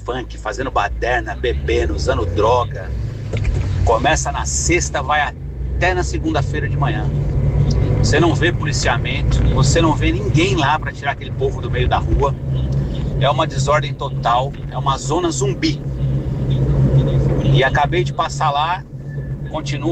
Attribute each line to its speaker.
Speaker 1: funk, fazendo baderna, bebendo, usando droga. Começa na sexta, vai até na segunda-feira de manhã. Você não vê policiamento, você não vê ninguém lá para tirar aquele povo do meio da rua. É uma desordem total, é uma zona zumbi. E acabei de passar lá, continua